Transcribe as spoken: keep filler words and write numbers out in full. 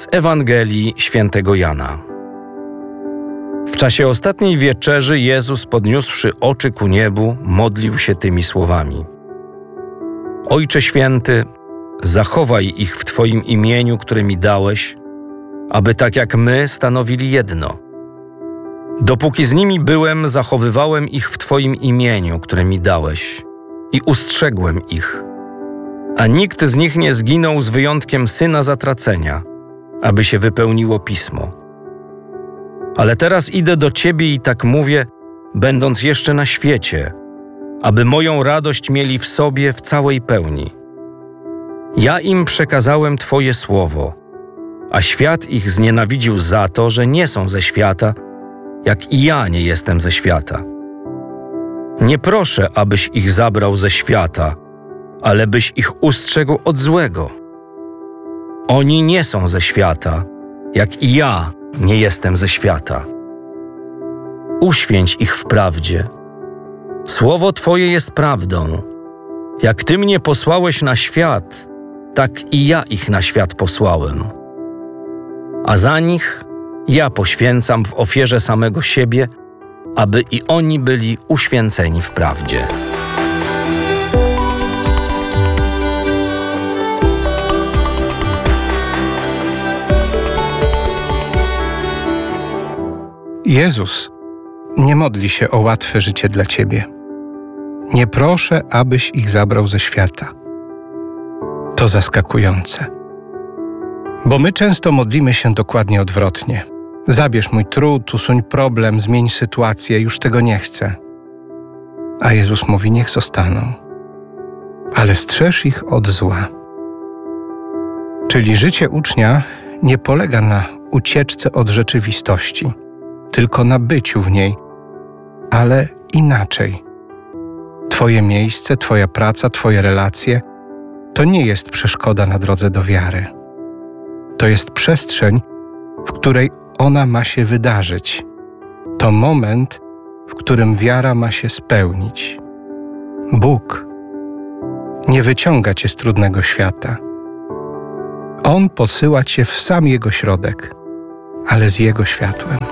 Ewangelii Świętego Jana. W czasie ostatniej wieczerzy Jezus, podniósłszy oczy ku niebu, modlił się tymi słowami: Ojcze Święty, zachowaj ich w Twoim imieniu, które mi dałeś, aby tak jak my stanowili jedno. Dopóki z nimi byłem, zachowywałem ich w Twoim imieniu, które mi dałeś, i ustrzegłem ich. A nikt z nich nie zginął z wyjątkiem syna zatracenia, aby się wypełniło Pismo. Ale teraz idę do Ciebie i tak mówię, będąc jeszcze na świecie, aby moją radość mieli w sobie w całej pełni. Ja im przekazałem Twoje słowo, a świat ich znienawidził za to, że nie są ze świata, jak i ja nie jestem ze świata. Nie proszę, abyś ich zabrał ze świata, ale byś ich ustrzegł od złego. Oni nie są ze świata, jak i ja nie jestem ze świata. Uświęć ich w prawdzie. Słowo Twoje jest prawdą. Jak Ty mnie posłałeś na świat, tak i ja ich na świat posłałem. A za nich ja poświęcam w ofierze samego siebie, aby i oni byli uświęceni w prawdzie. Jezus nie modli się o łatwe życie dla Ciebie. Nie proszę, abyś ich zabrał ze świata. To zaskakujące. Bo my często modlimy się dokładnie odwrotnie. Zabierz mój trud, usuń problem, zmień sytuację, już tego nie chcę. A Jezus mówi, niech zostaną. Ale strzeż ich od zła. Czyli życie ucznia nie polega na ucieczce od rzeczywistości, tylko na byciu w niej, ale inaczej. Twoje miejsce, Twoja praca, Twoje relacje to nie jest przeszkoda na drodze do wiary. To jest przestrzeń, w której ona ma się wydarzyć. To moment, w którym wiara ma się spełnić. Bóg nie wyciąga Cię z trudnego świata. On posyła Cię w sam Jego środek, ale z Jego światłem.